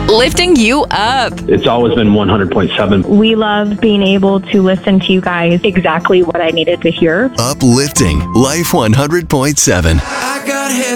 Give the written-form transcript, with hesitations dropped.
lifting you up. It's always been 100.7. We love being able to listen to you guys exactly what I needed to hear. Uplifting Life 100.7. I got head